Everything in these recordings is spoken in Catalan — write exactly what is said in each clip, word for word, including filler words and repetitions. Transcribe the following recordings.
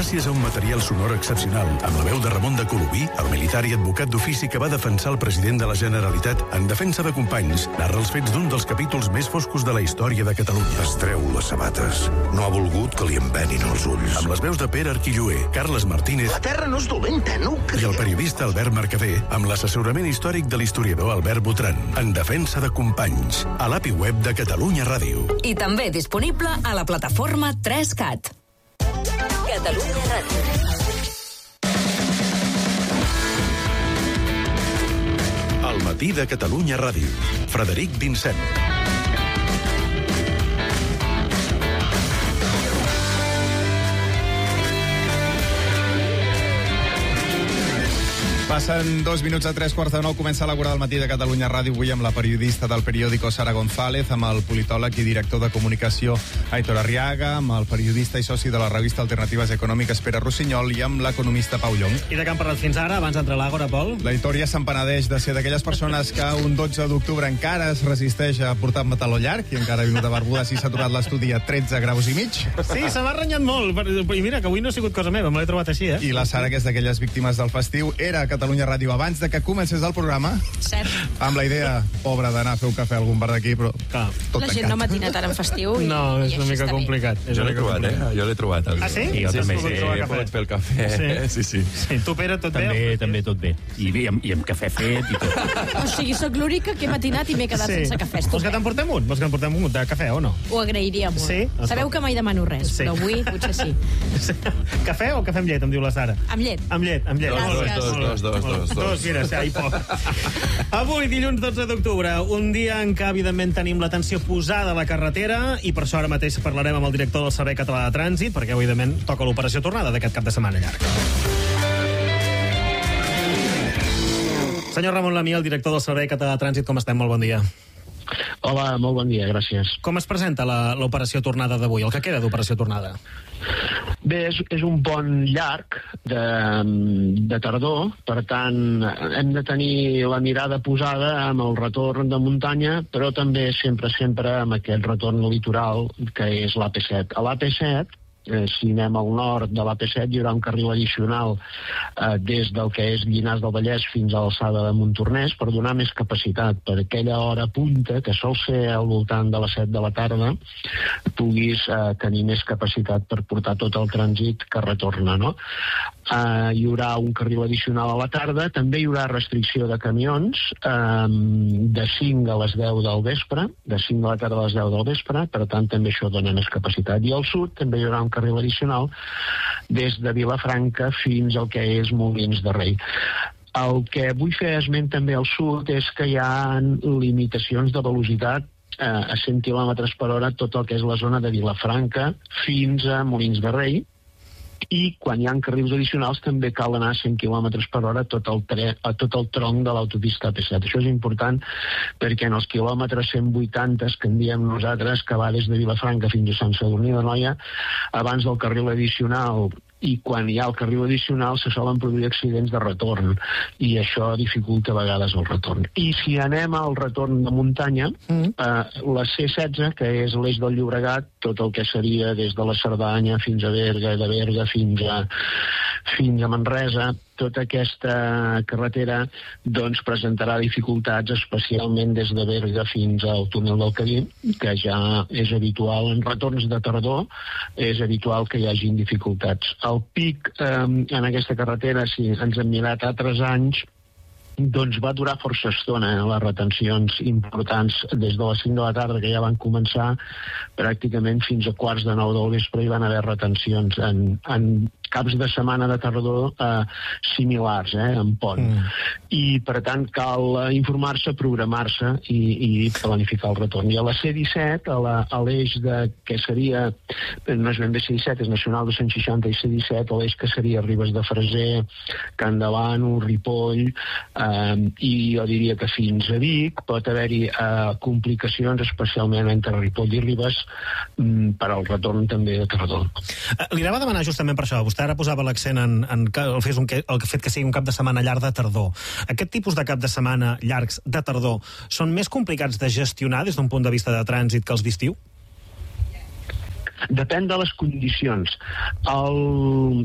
gràcies a un material sonor excepcional, amb la veu de Ramon de Colobí, el militar i advocat d'ofici que va defensar el president de la Generalitat en defensa de companys, narra els fets d'un dels capítols més foscos de la història de Catalunya. Es treu les sabates. No ha volgut que li envenin els ulls. Amb les veus de Pere Arquilloé, Carles Martínez... La terra no és dolenta, no ho crec. I el periodista Albert Mercader, amb l'assessorament històric de l'historiador Albert Botran, en defensa de companys, a l'A P I web de Catalunya Ràdio. I també disponible a la plataforma tres cat. Catalunya Ràdio. El matí de Catalunya Ràdio. Frederic Vincent. Passen dos minuts a tres quarts de nou. Comença l'Agora del matí de Catalunya Ràdio. Avui amb la periodista del periòdico Sara González, amb el politòleg i director de comunicació Aitor Arriaga, amb el periodista i soci de la revista Alternatives Econòmiques Pere Rossinyol i amb l'economista Pau Llong. I de què hem parlat fins ara, abans d'entrar a l'Agora, Pol? L'Aitor ja se'n penedeix de ser d'aquelles persones que un dotze d'octubre encara es resisteix a portar pantaló llarg i encara ha vingut a Barbuda si s'ha aturat l'estudi a tretze graus i mig. Sí, se m'ha renyat molt. I mira, que avui no ha sigut cosa meva, me l'he trobat així, eh? I la Sara, que és d'aquelles víctimes del festiu, era a Catalunya Ràdio abans de que comencés el programa. Cert. Amb la idea, pobra, d'anar a fer un cafè a algun bar d'aquí, però Clar. tot La gent tancat. no matina tant en festiu. I, No, és i una així mica està bé. complicat. És Jo una l'he mica trobat, complicat. eh? Jo l'he trobat. El... Ah, sí? I jo Sí, també, has pogut sí, trobar he cafè. pogut fer el cafè. Sí. Sí, sí. Sí, tu, Pere, tot També, bé? també tot bé. I, bé, amb, i amb cafè fet i tot. O sigui, sóc l'única que he matinat i m'he quedat sense cafè. Vols que te'n portem un? Vols que te'n portem un de cafè o no? Ho agrairia molt. Sí? Sabeu que mai demano res, Sí. però avui potser sí. Cafè o cafè amb llet, em diu la Sara? Amb llet. Amb llet, amb llet. Dos, Molt bé, dos, molt bé. dos, dos, Molt bé. dos, dos. Dos, mira, sí, hi poc. Avui, dilluns dotze d'octubre, un dia en què, evidentment, tenim l'atenció posada a la carretera i per això ara mateix parlarem amb el director del Servei Català de Trànsit, perquè, evidentment, toca l'operació tornada d'aquest cap de setmana llarg. Senyor Ramon Lamy, el director del Servei Català de Trànsit, com estem? Molt bon dia. Hola, molt bon dia, gràcies. Com es presenta la- l'operació tornada d'avui, el que queda d'operació tornada? Bé, és, és un pont llarg de, de tardor, per tant, hem de tenir la mirada posada amb el retorn de muntanya, però també sempre, sempre amb aquest retorn litoral, que és l'A P set. A l'A P set, eh, si anem al nord de l'A P set, hi haurà un carril addicional eh, des del que és Llinars del Vallès fins a l'alçada de Montornès per donar més capacitat per aquella hora punta, que sol ser al voltant de les set de la tarda, puguis eh, tenir més capacitat per portar tot el trànsit que retorna, no? Eh, hi haurà un carril addicional a la tarda, també hi haurà restricció de camions eh, de cinc a les deu del vespre, de cinc de la tarda a les deu del vespre, per tant també això dona més capacitat. I al sud també hi haurà un carril addicional des de Vilafranca fins al que és Molins de Rei. El que vull fer esment també al sud és que hi ha limitacions de velocitat eh, a cent quilòmetres per hora tot el que és la zona de Vilafranca fins a Molins de Rei, i quan hi ha carrils addicionals també cal anar a cent quilòmetres per hora tot el, tre, a tot el tronc de l'autopista A P set. Això és important perquè en els quilòmetres cent vuitanta que en diem nosaltres, que va des de Vilafranca fins a Sant Sadurní d'Anoia, abans del carril addicional i quan hi ha el carril addicional se solen produir accidents de retorn i això dificulta a vegades el retorn. I si anem al retorn de muntanya, mm. eh, la C setze, que és l'eix del Llobregat, tot el que seria des de la Cerdanya fins a Berga, de Berga fins a, fins a Manresa, tota aquesta carretera doncs presentarà dificultats, especialment des de Berga fins al túnel del Cadí, que ja és habitual en retorns de tardor, és habitual que hi hagin dificultats. El pic eh, en aquesta carretera, si ens hem mirat altres anys, doncs va durar força estona, eh? Les retencions importants des de les cinc de la tarda, que ja van començar, pràcticament fins a quarts de nou del vespre hi van haver retencions en, en caps de setmana de tardor eh, similars, eh, en pont. Mm. I, per tant, cal eh, informar-se, programar-se i, i planificar el retorn. I a la C disset, a, la, a l'eix de, que seria, no és ben bé C disset, és Nacional dos cents seixanta i C disset, a l'eix que seria Ribes de Freser, Can Davano, Ripoll, eh, i jo diria que fins a Vic pot haver-hi eh, complicacions, especialment entre Ripoll i Ribes, mm, per al retorn també de tardor. Li anava a demanar justament per això. Vostè ara posava l'accent en, en el, fet un, el fet que sigui un cap de setmana llarg de tardor. Aquest tipus de cap de setmana llargs de tardor són més complicats de gestionar des d'un punt de vista de trànsit que els d'estiu? Depèn de les condicions. El,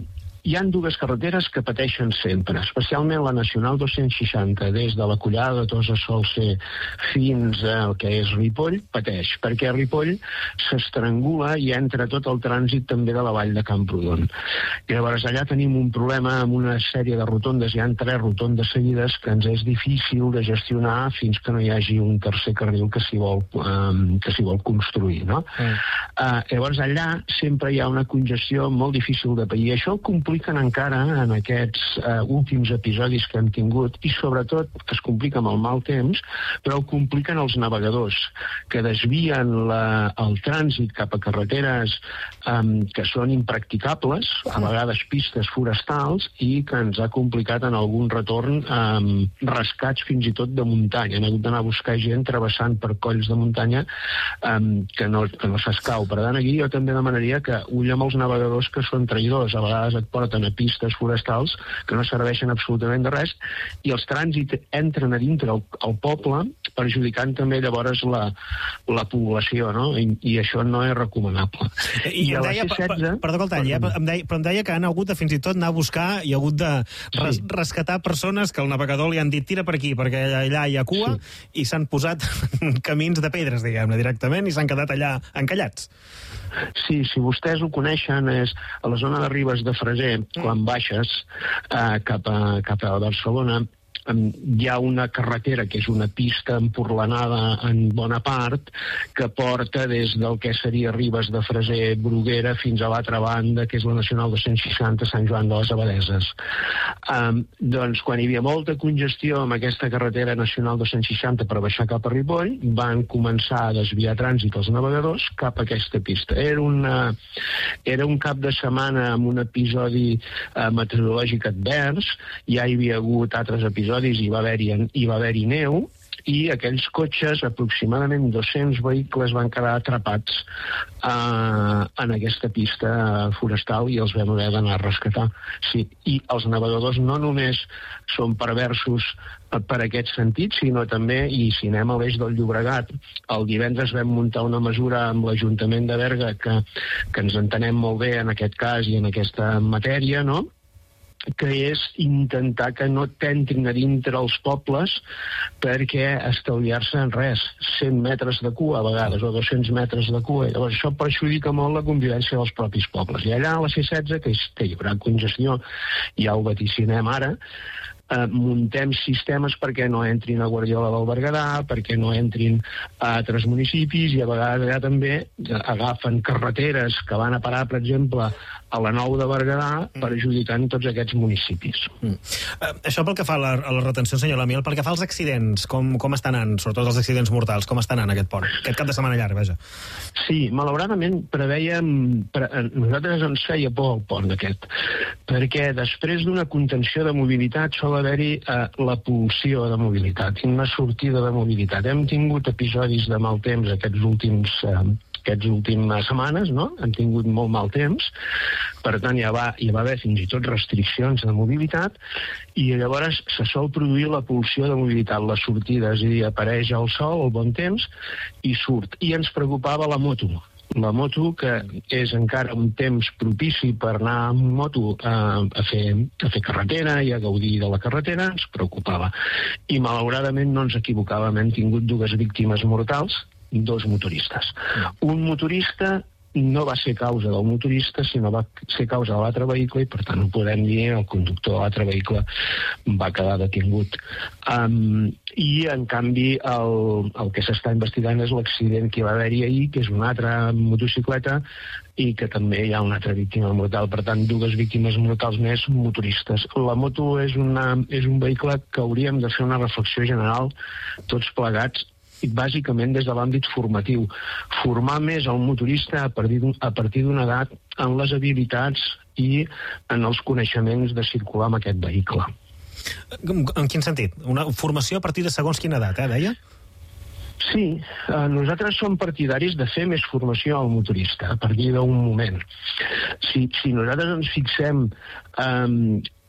hi ha dues carreteres que pateixen sempre, especialment la Nacional dos-cents seixanta, des de la Collada de Tossa Solser fins al que és Ripoll, pateix, perquè a Ripoll s'estrangula i entra tot el trànsit també de la vall de Camprodon. I llavors allà tenim un problema amb una sèrie de rotondes, hi ha tres rotondes seguides que ens és difícil de gestionar fins que no hi hagi un tercer carril que s'hi vol, um, que s'hi vol construir, no? Mm. Uh, llavors allà sempre hi ha una congestió molt difícil de pair. Això ho compliquen encara en aquests uh, últims episodis que hem tingut i sobretot es complica amb el mal temps, però ho compliquen els navegadors, que desvien la, el trànsit cap a carreteres um, que són impracticables, a vegades pistes forestals, i que ens ha complicat en algun retorn um, rescats fins i tot de muntanya. Hem hagut d'anar a buscar gent travessant per colls de muntanya um, que no, que no s'escau. Per tant, aquí jo també demanaria que ull amb els navegadors que són traïdors. A vegades et porten a pistes forestals que no serveixen absolutament de res i els trànsits entren a dintre el, el poble, perjudicant també llavors la, la població, no? I, i això no és recomanable. I, I em deia, C setze, perdó que el talli, eh? em deia, però em deia que han hagut de fins i tot anar a buscar i ha hagut de res, sí. rescatar persones que al navegador li han dit tira per aquí, perquè allà hi ha cua, sí. i s'han posat camins de pedres, diguem-ne, directament, i s'han quedat allà encallats. Sí, si vostès ho coneixen, és a la zona de Ribes de Freser, mm. quan baixes eh, cap, a, cap a Barcelona, hi ha una carretera que és una pista emporlanada en bona part que porta des del que seria Ribes de Freser, Bruguera, fins a l'altra banda, que és la Nacional dos-cents seixanta, Sant Joan de les Abadeses. Um, doncs, quan hi havia molta congestió amb aquesta carretera Nacional dos-cents seixanta per baixar cap a Ripoll, van començar a desviar trànsit els navegadors cap a aquesta pista. Era, una, era un cap de setmana amb un episodi uh, meteorològic advers, ja hi havia hagut altres episodis, hi va haver-hi hi va haver-hi neu, i aquells cotxes, aproximadament dos-cents vehicles, van quedar atrapats uh, en aquesta pista forestal i els vam haver d'anar a rescatar. Sí, i els navegadors no només són perversos per aquest sentit, sinó també, i si anem a l'eix del Llobregat, el divendres vam muntar una mesura amb l'Ajuntament de Berga que, que ens entenem molt bé en aquest cas i en aquesta matèria, no?, que és intentar que no t'entrin a dintre els pobles perquè estalviar-se en res, cent metres de cua a vegades, o dos-cents metres de cua. Llavors això perjudica molt la convivència dels propis pobles. I allà a la C setze, que hi haurà congestió, ja ho vaticinem ara, Uh, muntem sistemes perquè no entrin a Guardiola del Berguedà, perquè no entrin a altres municipis, i a vegades allà també agafen carreteres que van a parar, per exemple, a la Nou de Berguedà, perjudicant tots aquests municipis. Mm. Uh, això pel que fa a la, a la retenció, senyor Lamiel, pel que fa als accidents, com, com estan anant, sobretot els accidents mortals, com estan anant aquest pont, aquest cap de setmana llarg, vaja? Sí, malauradament preveiem, pre, nosaltres ens feia por el pont aquest, perquè després d'una contenció de mobilitat sol haver-hi eh, la pulsió de mobilitat i una sortida de mobilitat. Hem tingut episodis de mal temps aquests últims, eh, aquests últimes setmanes, no? Hem tingut molt mal temps, per tant ja va, hi va haver fins i tot restriccions de mobilitat, i llavors se sol produir la pulsió de mobilitat, la sortida, és a dir, apareix el sol, el bon temps, i surt. I ens preocupava la moto. La moto, que és encara un temps propici per anar amb moto a, a, fer, a fer carretera i a gaudir de la carretera, ens preocupava. I malauradament no ens equivocàvem, hem tingut dues víctimes mortals, dos motoristes. Un motorista no va ser causa del motorista, sinó va ser causa de l'altre vehicle, i per tant ho podem dir, el conductor de l'altre vehicle va quedar detingut. Um, I en canvi el, el que s'està investigant és l'accident que hi va haver-hi ahir, que és una altra motocicleta, i que també hi ha una altra víctima mortal. Per tant, dues víctimes mortals més motoristes. La moto és, una, és un vehicle que hauríem de fer una reflexió general tots plegats, i bàsicament des de l'àmbit formatiu. Formar més el motorista a partir d'una edat en les habilitats i en els coneixements de circular amb aquest vehicle. En quin sentit? Una formació a partir de segons quina edat, eh, deia? Sí, eh, nosaltres som partidaris de fer més formació al motorista a partir d'un moment. Si, si nosaltres ens fixem eh,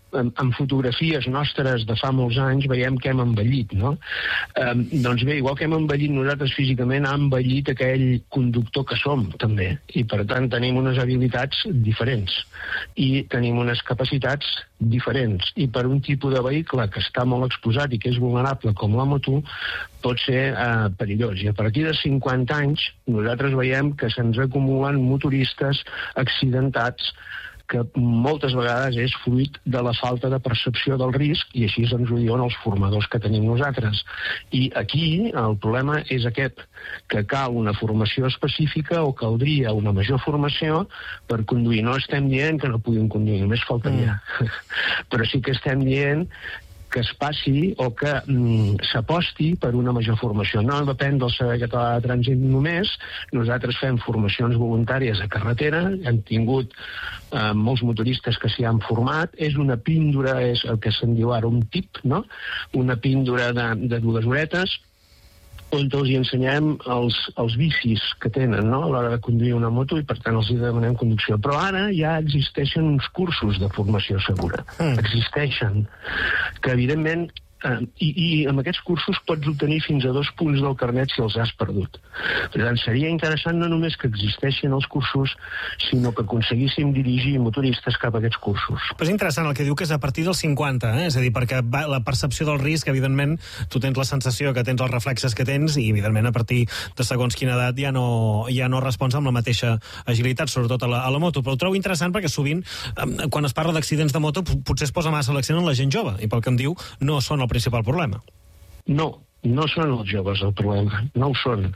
en, en fotografies nostres de fa molts anys veiem que hem envellit, no? Eh, doncs bé, igual que hem envellit nosaltres físicament, ha envellit aquell conductor que som, també. I, per tant, tenim unes habilitats diferents i tenim unes capacitats diferents. I per un tipus de vehicle que està molt exposat i que és vulnerable, com la moto, pot ser eh, perillós. I a partir de cinquanta anys, nosaltres veiem que se'ns acumulen motoristes accidentats que moltes vegades és fruit de la falta de percepció del risc, i així ens ho diuen els formadors que tenim nosaltres. I aquí el problema és aquest, que cal una formació específica o caldria una major formació per conduir. No estem dient que no puguin conduir, només faltaria. Mm. Però sí que estem dient que es passi o que mm, s'aposti per una major formació. No depèn del Servei Català de Trànsit només. Nosaltres fem formacions voluntàries a carretera, hem tingut eh, molts motoristes que s'hi han format. És una píndola, és el que se'n diu ara un tip, no? Una píndola de, de dues horetes, on els hi ensenyem els, els vicis que tenen, no?, a l'hora de conduir una moto, i per tant els hi demanem conducció. Però ara ja existeixen uns cursos de formació segura. Mm. Existeixen. Que evidentment Eh, i, i amb aquests cursos pots obtenir fins a dos punts del carnet si els has perdut. Per tant, seria interessant no només que existeixin els cursos, sinó que aconseguíssim dirigir motoristes cap a aquests cursos. Però és interessant el que diu, que és a partir dels cinquanta, eh? És a dir, perquè va, la percepció del risc, evidentment, tu tens la sensació que tens els reflexes que tens i, evidentment, a partir de segons quina edat ja no, ja no respons amb la mateixa agilitat, sobretot a la, a la moto. Però ho trobo interessant perquè sovint, eh, quan es parla d'accidents de moto, potser es posa massa l'accent en la gent jove, i pel que em diu, no són el principal problema. No, no són els joves el problema, no ho són.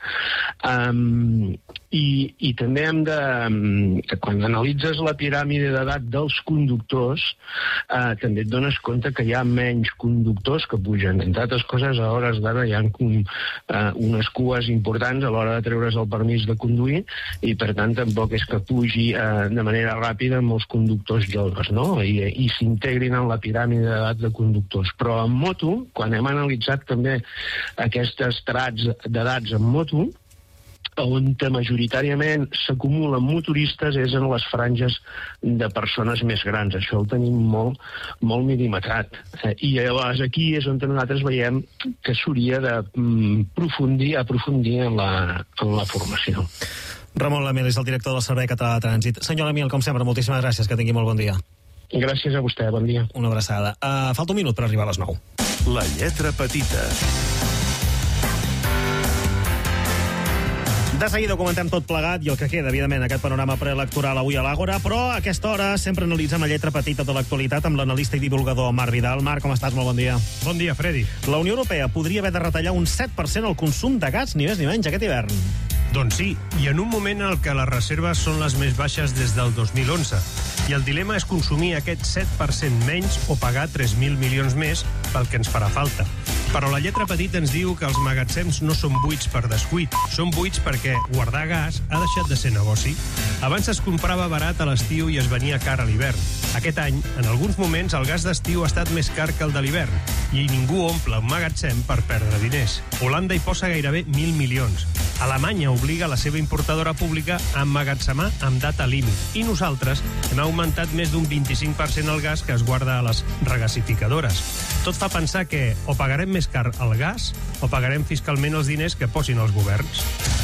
Um, i, i també hem de... Quan analitzes la piràmide d'edat dels conductors, uh, també et dones compte que hi ha menys conductors que pugen. Entre altres coses, a hores d'ara hi ha uh, unes cues importants a l'hora de treure's el permís de conduir, i per tant tampoc és que pugi uh, de manera ràpida molts conductors joves, no? I, i s'integrin en la piràmide d'edat de conductors. Però en moto, quan hem analitzat també aquests estrats d'edats en moto, on majoritàriament s'acumulen motoristes és en les franges de persones més grans. Això ho tenim molt, molt milimetrat. I llavors aquí és on nosaltres veiem que s'hauria d'aprofundir aprofundir en la, en la formació. Ramon Lamil és el director del Servei Català de Trànsit. Senyor Lamil, com sempre, moltíssimes gràcies, que tingui molt bon dia. Gràcies a vostè, bon dia. Una abraçada. Uh, falta un minut per arribar a les nou. La lletra petita. De seguida ho comentem tot plegat i el que queda, evidentment, aquest panorama preelectoral avui a l'Àgora, però a aquesta hora sempre analitzem la lletra petita de l'actualitat amb l'analista i divulgador Marc Vidal. Marc, com estàs? Molt bon dia. Bon dia, Freddy. La Unió Europea podria haver de retallar un set per cent el consum de gas, ni més ni menys, aquest hivern. Doncs sí, i en un moment en què les reserves són les més baixes des del dos mil onze. I el dilema és consumir aquest set per cent menys o pagar tres mil milions més pel que ens farà falta. Però la lletra petita ens diu que els magatzems no són buits per descuit, són buits perquè guardar gas ha deixat de ser negoci. Abans es comprava barat a l'estiu i es venia car a l'hivern. Aquest any, en alguns moments, el gas d'estiu ha estat més car que el de l'hivern i ningú omple un magatzem per perdre diners. Holanda hi posa gairebé mil milions. Alemanya obliga la seva importadora pública a emmagatzemar amb data límit i nosaltres hem augmentat més d'un vint-i-cinc per cent el gas que es guarda a les regasificadores. Tot fa pensar que o pagarem més car el gas o pagarem fiscalment els diners que posin els governs.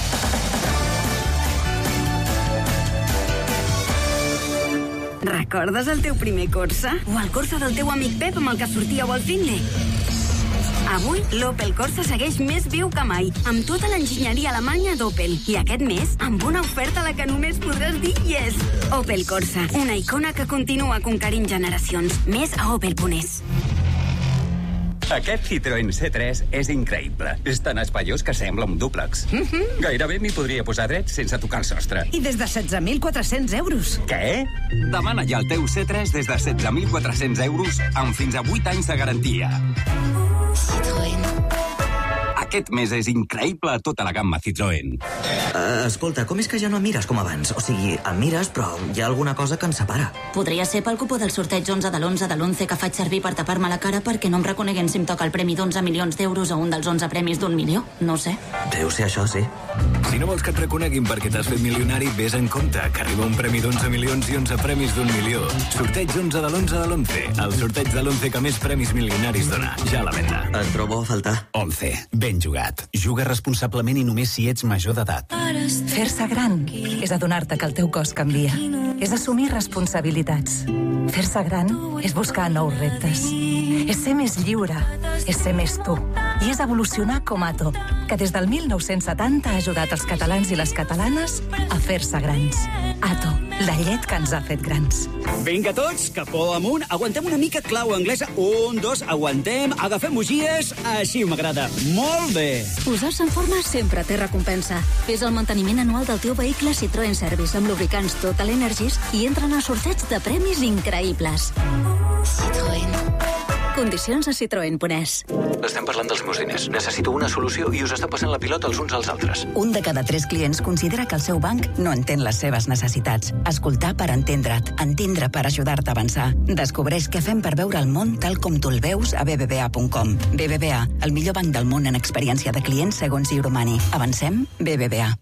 Recordes el teu primer Corsa? O el Corsa del teu amic Pep amb el que sortíeu al finde? Avui, l'Opel Corsa segueix més viu que mai, amb tota l'enginyeria alemanya d'Opel. I aquest mes, amb una oferta a la que només podràs dir yes. Opel Corsa, una icona que continua conquerint generacions. Més a opel punt es. Aquest Citroën C tres és increïble. És tan espaiós que sembla un dúplex. Mm-hmm. Gairebé m'hi podria posar dret sense tocar el sostre. I des de setze mil quatre-cents euros. Què? Demana ja el teu C tres des de setze mil quatre-cents euros amb fins a vuit anys de garantia. Citroën. Aquest mes és increïble a tota la gamma Citroën. Uh, escolta, com és que ja no em mires com abans? O sigui, em mires, però hi ha alguna cosa que ens separa. Podria ser pel cupó del sorteig onze de l'onze de l'onze que faig servir per tapar-me la cara perquè no em reconeguin si em toca el premi d'onze milions d'euros o un dels onze premis d'un milió. No sé. Deu ser això, sí. Si no vols que et reconeguin perquè t'has fet milionari, vés en compte, que arriba un premi d'onze milions i onze premis d'un milió. Sorteig onze de l'onze de l'onze. El sorteig de l'onze que més premis milionaris dona. Ja a la venda. Et trobo a faltar. once. Ben jugat. Juga responsablement i només si ets major d'edat. Fer-se gran és adonar-te que el teu cos canvia. És assumir responsabilitats. Fer-se gran és buscar nous reptes. És ser més lliure. És ser més tu. I és evolucionar com Ato, que des del mil nou-cents setanta ha ajudat els catalans i les catalanes a fer-se grans. Ato, la llet que ens ha fet grans. Vinga tots, capó amunt, aguantem una mica clau anglesa. Un, dos, aguantem, agafem bugies, així m'agrada. Molt bé. Posar-se en forma sempre té recompensa. Fes el manteniment anual del teu vehicle Citroën Service amb lubricants Total Energies i entra en el sorteig de premis increïbles. Citroën. Condicions a citroen punt es. Estem parlant dels meus diners. Necessito una solució i us està passant la pilota els uns als altres. Un de cada tres clients considera que el seu banc no entén les seves necessitats. Escoltar per entendre't. Entendre per ajudar-te a avançar. Descobreix què fem per veure el món tal com tu el veus a b b v a punt com. B B V A, el millor banc del món en experiència de clients segons Euromani. Avancem? B B V A.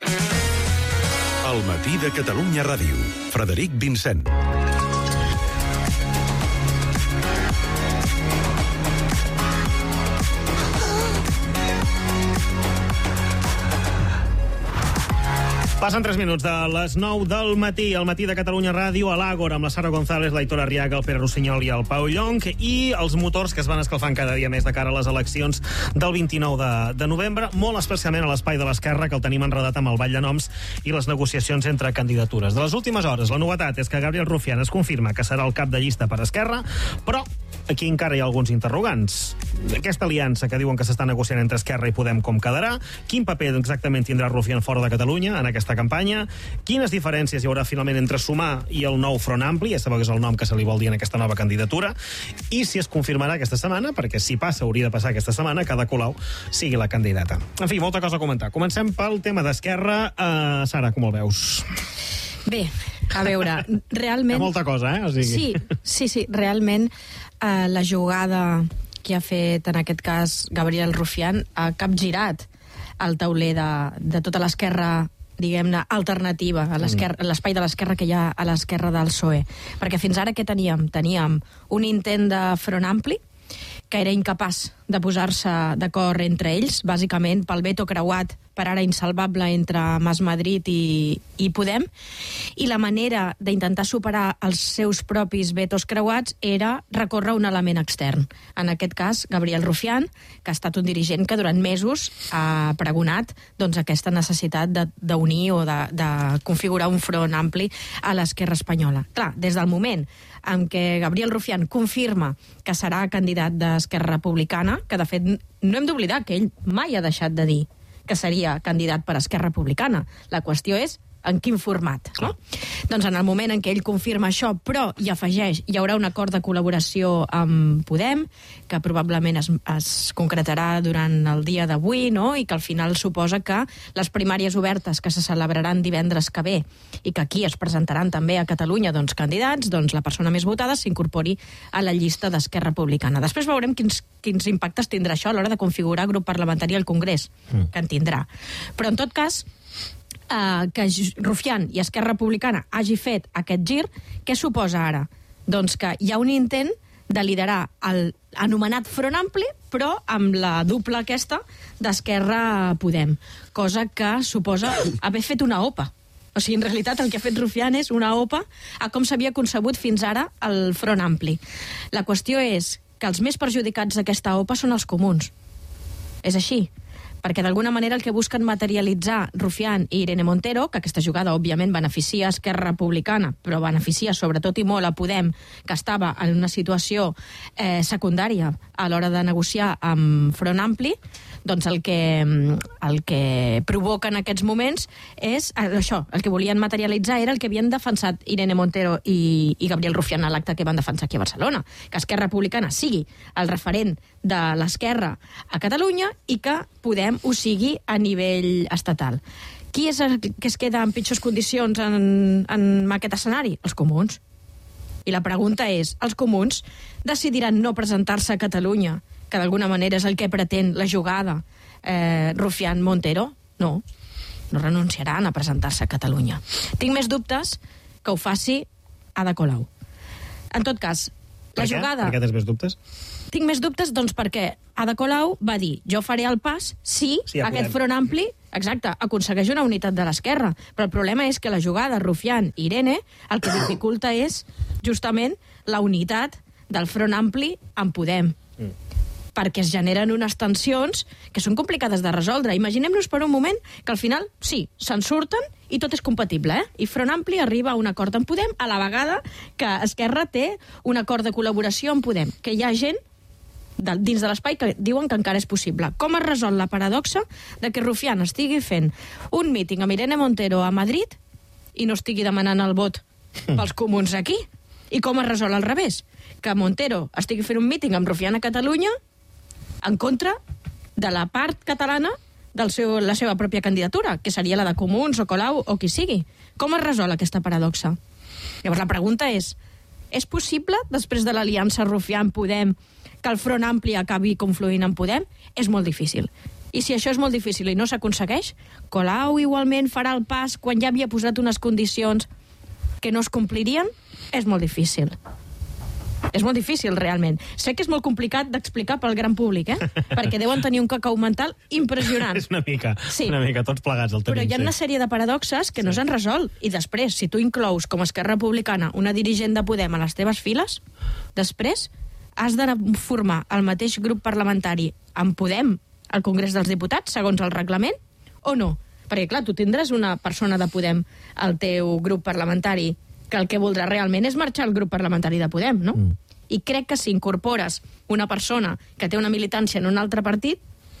El matí de Catalunya Ràdio. Frederic Vincent. Passen tres minuts de les nou del matí, al matí de Catalunya Ràdio, a l'Àgora, amb la Sara González, l'Aitor Arriaga, el Pere Rossinyol i el Pau Llonch, i els motors que es van escalfant cada dia més de cara a les eleccions del vint-i-nou de, de novembre, molt especialment a l'espai de l'Esquerra, que el tenim enredat amb el ball de noms i les negociacions entre candidatures. De les últimes hores, la novetat és que Gabriel Rufián es confirma que serà el cap de llista per Esquerra, però aquí encara hi ha alguns interrogants. Aquesta aliança que diuen que s'està negociant entre Esquerra i Podem, com quedarà? Quin paper exactament tindrà Rufián fora de Catalunya en aquesta campanya? Quines diferències hi haurà finalment entre Sumar i el nou Front Ampli? Ja sabeu que és el nom que se li vol dir en aquesta nova candidatura. I si es confirmarà aquesta setmana, perquè si passa, hauria de passar aquesta setmana, que Ada Colau sigui la candidata. En fi, molta cosa a comentar. Comencem pel tema d'Esquerra. Uh, Sara, com el veus? Bé, a veure, realment... Hi ha molta cosa, eh? O sigui... Sí, sí, sí, realment eh, la jugada que ha fet, en aquest cas, Gabriel Rufián ha capgirat el tauler de, de tota l'esquerra, diguem-ne, alternativa, a l'espai de l'esquerra que hi ha a l'esquerra del P S O E. Perquè fins ara què teníem? Teníem un intent de Front Ampli, que era incapaç de posar-se d'acord entre ells, bàsicament pel veto creuat, per ara insalvable, entre Mas Madrid i, i Podem, i la manera d'intentar superar els seus propis vetos creuats era recórrer un element extern. En aquest cas, Gabriel Rufián, que ha estat un dirigent que durant mesos ha pregonat doncs, aquesta necessitat d'unir o de, de configurar un front ampli a l'esquerra espanyola. Clar, des del moment en què Gabriel Rufián confirma que serà candidat d'Esquerra Republicana, que de fet no hem d'oblidar que ell mai ha deixat de dir que seria candidat per Esquerra Republicana. La qüestió és en quin format, no? Doncs en el moment en què ell confirma això, però hi afegeix, hi haurà un acord de col·laboració amb Podem, que probablement es, es concretarà durant el dia d'avui, no? I que al final suposa que les primàries obertes que se celebraran divendres que ve i que aquí es presentaran també a Catalunya doncs, candidats, doncs la persona més votada s'incorpori a la llista d'Esquerra Republicana. Després veurem quins, quins impactes tindrà això a l'hora de configurar grup parlamentari al Congrés, mm. que en tindrà. Però en tot cas, Uh, que Rufián i Esquerra Republicana hagi fet aquest gir, què suposa ara? Doncs que hi ha un intent de liderar el anomenat Front Ampli, però amb la dupla aquesta d'Esquerra Podem, cosa que suposa haver fet una OPA. O sigui, en realitat el que ha fet Rufián és una OPA a com s'havia concebut fins ara el Front Ampli. La qüestió és que els més perjudicats d'aquesta OPA són els comuns. És així. Perquè d'alguna manera el que busquen materialitzar Rufián i Irene Montero, que aquesta jugada òbviament beneficia Esquerra Republicana, però beneficia sobretot i molt a Podem, que estava en una situació eh, secundària a l'hora de negociar amb Front Ampli, doncs el que, el que provoca en aquests moments és això, el que volien materialitzar era el que havien defensat Irene Montero i, i Gabriel Rufián a l'acte que van defensar aquí a Barcelona, que Esquerra Republicana sigui el referent de l'esquerra a Catalunya i que Podem ho sigui a nivell estatal. Qui és el que es queda en pitjors condicions en, en aquest escenari? Els comuns. I la pregunta és, els comuns decidiran no presentar-se a Catalunya, que d'alguna manera és el que pretén la jugada eh, Rufián-Montero? No. no renunciaran a presentar-se a Catalunya. Tinc més dubtes que ho faci Ada Colau. En tot cas, la jugada... Per què tens més dubtes? Tinc més dubtes, doncs, perquè Ada Colau va dir jo faré el pas si sí, ja aquest front ampli, exacte, aconsegueix una unitat de l'esquerra. Però el problema és que la jugada Rufián i Irene el que dificulta és justament la unitat del front ampli en Podem. Mm. Perquè es generen unes tensions que són complicades de resoldre. Imaginem-nos per un moment que al final, sí, se'n surten i tot és compatible, eh? I Front Ampli arriba a un acord amb Podem a la vegada que Esquerra té un acord de col·laboració amb Podem, que hi ha gent de, dins de l'espai que diuen que encara és possible. Com es resol la paradoxa de que Rufián estigui fent un míting amb Irene Montero a Madrid i no estigui demanant el vot pels comuns aquí? I com es resol al revés? Que Montero estigui fent un míting amb Rufián a Catalunya en contra de la part catalana de seu, la seva pròpia candidatura, que seria la de Comuns o Colau o qui sigui. Com es resol aquesta paradoxa? Llavors la pregunta és, és possible, després de l'aliança Rufián-Podem, que el Front Ampli acabi confluint en Podem? És molt difícil. I si això és molt difícil i no s'aconsegueix, Colau igualment farà el pas quan ja havia posat unes condicions que no es complirien? És molt difícil. És molt difícil, realment. Sé que és molt complicat d'explicar pel gran públic, eh? Perquè deuen tenir un cacau mental impressionant. És una mica, sí. una mica, tots plegats el tenim. Però hi ha una sí. sèrie de paradoxes que sí. no s'han resolt. I després, si tu inclous com a Esquerra Republicana una dirigent de Podem a les teves files, després has de formar el mateix grup parlamentari amb Podem al Congrés dels Diputats, segons el reglament, o no? Perquè, clar, tu tindràs una persona de Podem al teu grup parlamentari que el que voldrà realment és marxar al grup parlamentari de Podem, no? Mm. I crec que si incorpores una persona que té una militància en un altre partit,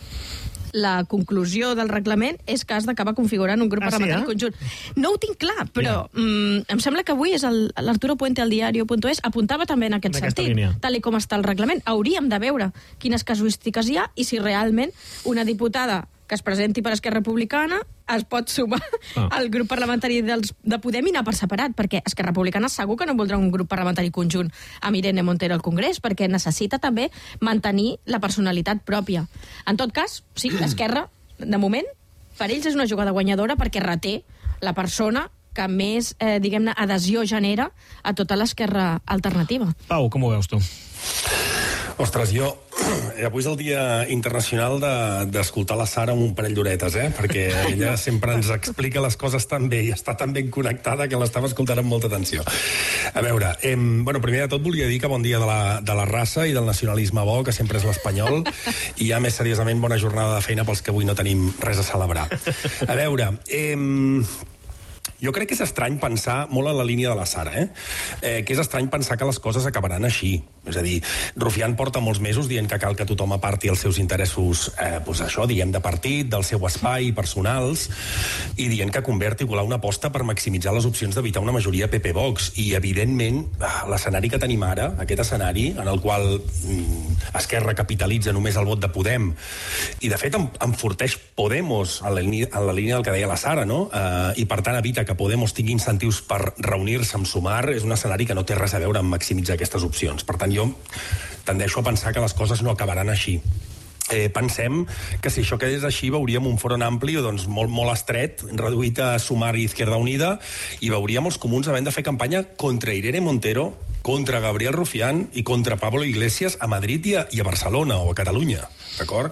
la conclusió del reglament és que has d'acabar configurant un grup ah, parlamentari sí, eh? conjunt. No ho tinc clar, però yeah. mm, em sembla que avui és el, l'Arturo Puente al diario punt es apuntava també en aquest en sentit, línia. Tal i com està el reglament. Hauríem de veure quines casuístiques hi ha i si realment una diputada que es presenti per Esquerra Republicana es pot sumar ah. al grup parlamentari dels, de Podem i anar per separat, perquè Esquerra Republicana segur que no voldrà un grup parlamentari conjunt amb Irene Montero al Congrés, perquè necessita també mantenir la personalitat pròpia. En tot cas, sí, l'Esquerra, de moment, per ells és una jugada guanyadora perquè reté la persona que més, eh, diguem-ne, adhesió genera a tota l'Esquerra alternativa. Pau, com ho veus tu? Ostres, jo... Avui és el Dia Internacional d'escoltar de, la Sara amb un parell d'horetes, eh? Perquè ella sempre ens explica les coses tan bé i està tan ben connectada que l'estava escoltant amb molta atenció. A veure, eh, bueno, primer de tot volia dir que bon dia de la, de la raça i del nacionalisme bo, que sempre és l'espanyol, i ja més seriosament bona jornada de feina pels que avui no tenim res a celebrar. A veure... Eh, Jo crec que és estrany pensar, molt en la línia de la Sara, eh? eh que és estrany pensar que les coses acabaran així. És a dir, Rufián porta molts mesos dient que cal que tothom aparti els seus interessos, eh, doncs això, diguem, de partit, del seu espai, personals, i dient que converti Colau una aposta per maximitzar les opcions d'evitar una majoria P P-Vox. I, evidentment, l'escenari que tenim ara, aquest escenari, en el qual mm, Esquerra capitalitza només el vot de Podem, i, de fet, enforteix Podemos en la, línia, en la línia del que deia la Sara, no? Eh, I, per tant, evita que Podemos tingui incentius per reunir-se amb Sumar, és un escenari que no té res a veure amb maximitzar aquestes opcions. Per tant, jo tendeixo a pensar que les coses no acabaran així. Eh, pensem que si això quedés així veuríem un front ampli doncs, molt, molt estret, reduït a Sumar i Izquierda Unida, i veuríem els comuns havent de fer campanya contra Irene Montero, contra Gabriel Rufián i contra Pablo Iglesias a Madrid i a, i a Barcelona o a Catalunya, d'acord?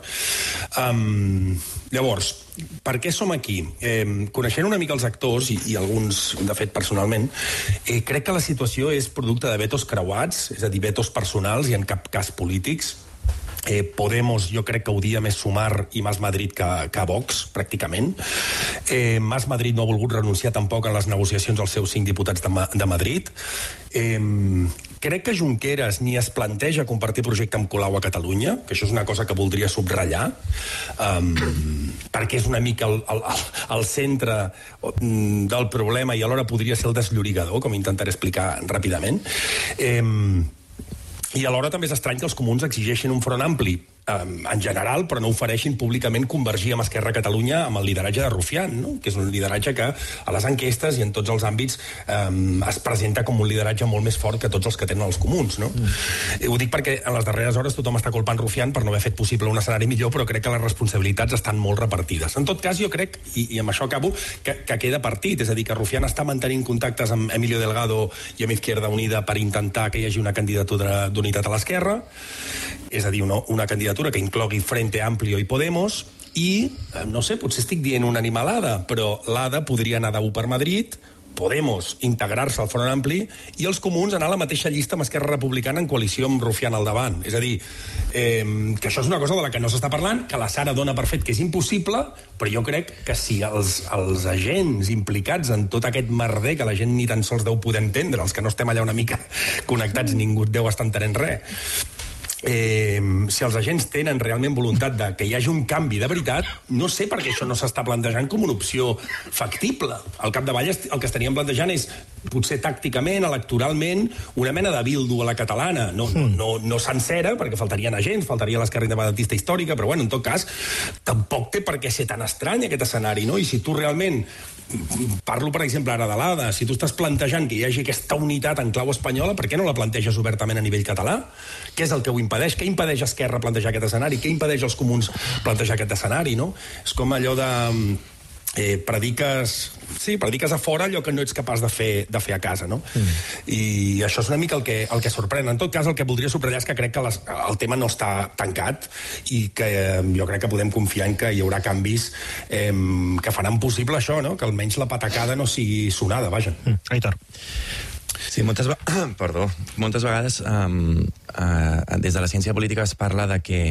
Um, llavors, per què som aquí? Eh, coneixent una mica els actors, i, i alguns, de fet, personalment, eh, crec que la situació és producte de vetos creuats, és a dir, vetos personals i en cap cas polítics. Eh, Podemos, jo crec que odia més Sumar i Mas Madrid que, que Vox, pràcticament. Eh, Mas Madrid no ha volgut renunciar tampoc en les negociacions als seus cinc diputats de, Ma de Madrid. Eh, crec que Junqueras ni es planteja compartir projecte amb Colau a Catalunya, que això és una cosa que voldria subratllar, um, perquè és una mica el, el, el centre del problema i alhora podria ser el desllorigador, com intentaré explicar ràpidament. Eh, I alhora també és estrany que els comuns exigeixin un front ampli, en general, però no ofereixin públicament convergir amb Esquerra Catalunya amb el lideratge de Rufián, no? Que és un lideratge que a les enquestes i en tots els àmbits eh, es presenta com un lideratge molt més fort que tots els que tenen els comuns, no? Mm. Ho dic perquè en les darreres hores tothom està culpant Rufián per no haver fet possible un escenari millor, però crec que les responsabilitats estan molt repartides. En tot cas, jo crec, i, i amb això acabo, que, que queda partit, és a dir, que Rufián està mantenint contactes amb Emilio Delgado i amb Izquierda Unida per intentar que hi hagi una candidatura d'unitat a l'esquerra, és a dir, una, una candidatura que inclogui Frente Amplio i Podemos, i, no sé, potser estic dient una animalada, però l'A D A podria anar de u per Madrid, Podemos integrar-se al Front Ampli i els comuns anar a la mateixa llista amb Esquerra Republicana en coalició amb Rufián al davant. És a dir, eh, que això és una cosa de la que no s'està parlant, que la Sara dona per fet que és impossible, però jo crec que si els, els agents implicats en tot aquest merder, que la gent ni tan sols deu poder entendre, els que no estem allà una mica connectats, ningú deu estar entenent res, Eh, si els agents tenen realment voluntat de que hi hagi un canvi de veritat, no sé per què això no s'està plantejant com una opció factible. Al capdavall el que estaríem plantejant és, potser tàcticament, electoralment, una mena de Bildu a la catalana, no, no, no, no sencera, perquè faltarien agents, faltaria l'esquerra independentista històrica, però bueno, en tot cas, tampoc té per què ser tan estrany aquest escenari, no? I si tu realment, parlo per exemple ara de l'A D A, si tu estàs plantejant que hi hagi aquesta unitat en clau espanyola, per què no la planteges obertament a nivell català? Què és el que ho impedeix? Què impedeix Esquerra plantejar aquest escenari? Què impedeix als comuns plantejar aquest escenari, no? És com allò de... Eh, prediques, sí, prediques a fora allò que no ets capaç de fer, de fer a casa, no? Mm. I això és una mica el que, el que sorprèn. En tot cas, el que voldria subratllar és que crec que les, el tema no està tancat i que eh, jo crec que podem confiar en que hi haurà canvis eh, que faran possible això, no? Que almenys la patacada no sigui sonada, vaja. Mm. Aitor. Sí, moltes, perdó, moltes vegades um, uh, des de la ciència política es parla de que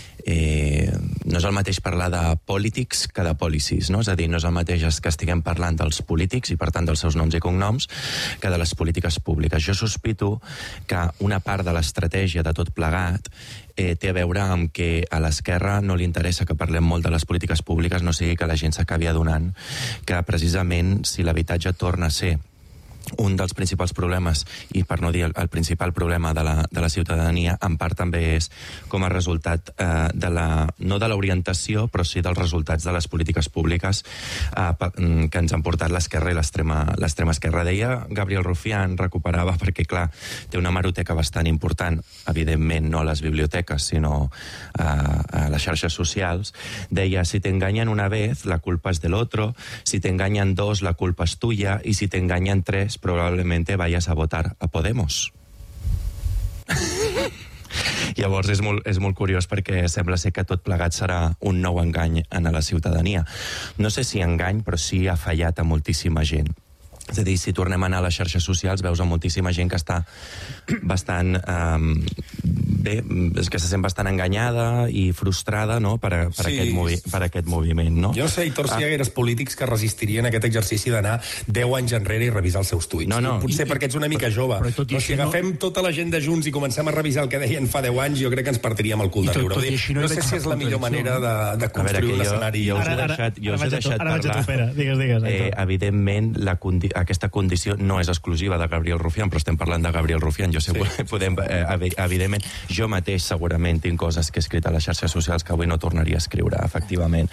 eh, no és el mateix parlar de polítics que de policies, no? És a dir, no és el mateix que estiguem parlant dels polítics i per tant dels seus noms i cognoms que de les polítiques públiques. Jo sospito que una part de l'estratègia de tot plegat eh, té a veure amb que a l'esquerra no li interessa que parlem molt de les polítiques públiques, no sigui que la gent s'acabi adonant que precisament si l'habitatge torna a ser un dels principals problemes, i per no dir el, el principal problema de la, de la ciutadania, en part també és com a resultat eh, de la, no de l'orientació, però sí dels resultats de les polítiques públiques eh, que ens han portat l'esquerra i l'extrema esquerra. Deia Gabriel Rufián, recuperava, perquè clar, té una hemeroteca bastant important, evidentment no a les biblioteques, sinó eh, a les xarxes socials. Deia, si te engañan una vez, la culpa es del otro, si te engañan dos, la culpa es tuya, y si te engañan tres, probablemente vayas a votar a Podemos. Llavors és molt, és molt curiós perquè sembla ser que tot plegat serà un nou engany a la ciutadania. No sé si engany, però sí ha fallat a moltíssima gent. És a dir, si tornem a anar a les xarxes socials, veus a moltíssima gent que està bastant... Eh, bé, és que se sent bastant enganyada i frustrada, no?, per, a, per, sí. aquest, movi per aquest moviment, no? Jo no sé, Aitor, si hi hagués polítics que resistirien a aquest exercici d'anar deu anys enrere i revisar els seus tuits. No, no. Potser I, perquè ets una mica però, jove. Però, però si agafem no... tota la gent de Junts i comencem a revisar el que deien fa deu anys, jo crec que ens partiríem el cul de riure. No, no sé si és la millor manera de, de construir un escenari. Jo us he deixat, jo us he deixat parlar. Pere. Digues, digues, eh, evidentment, la condi aquesta condició no és exclusiva de Gabriel Rufián, però estem parlant de Gabriel Rufián. Jo sé, sí. podem, eh, evidentment, jo mateix segurament tinc coses que he escrit a les xarxes socials que avui no tornaria a escriure, efectivament.